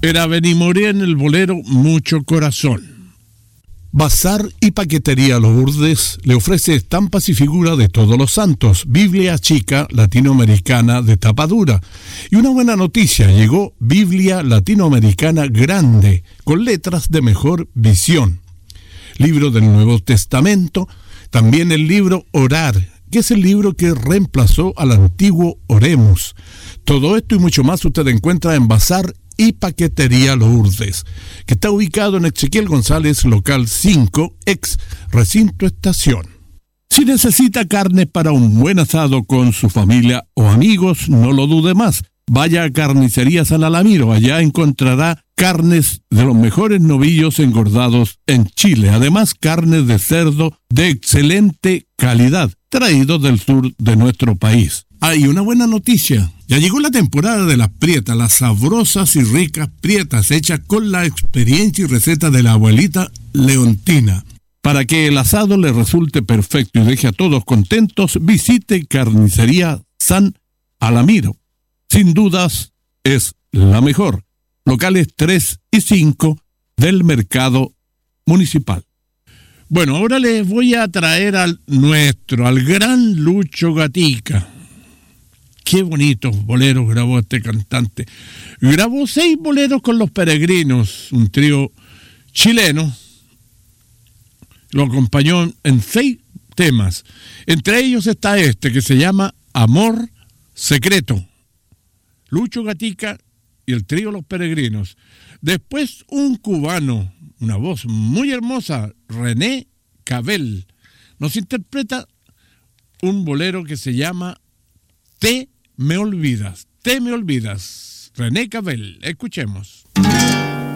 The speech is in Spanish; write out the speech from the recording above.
Era Benny Moré en el bolero Mucho Corazón. Bazar y Paquetería Lourdes le ofrece estampas y figuras de todos los santos, Biblia chica latinoamericana de tapa dura. Y una buena noticia, llegó Biblia latinoamericana grande, con letras de mejor visión. Libro del Nuevo Testamento, también el libro Orar, que es el libro que reemplazó al antiguo Oremos. Todo esto y mucho más usted encuentra en Bazar y Paquetería Lourdes, que está ubicado en Ezequiel González, local 5, ex Recinto Estación. Si necesita carne para un buen asado con su familia o amigos, no lo dude más. Vaya a Carnicería San Alamiro, allá encontrará carnes de los mejores novillos engordados en Chile. Además, carnes de cerdo de excelente calidad, traídos del sur de nuestro país. Hay una buena noticia. Ya llegó la temporada de las prietas, las sabrosas y ricas prietas hechas con la experiencia y receta de la abuelita Leontina. Para que el asado le resulte perfecto y deje a todos contentos, visite Carnicería San Alamiro. Sin dudas, es la mejor. Locales 3 y 5 del mercado municipal. Bueno, ahora les voy a traer al gran Lucho Gatica. Qué bonitos boleros grabó este cantante. Grabó 6 boleros con Los Peregrinos, un trío chileno. Lo acompañó en 6 temas. Entre ellos está este que se llama Amor Secreto. Lucho Gatica y el trío Los Peregrinos. Después un cubano, una voz muy hermosa, René Cabel, nos interpreta un bolero que se llama Te me olvidas, René Cabel. Escuchemos.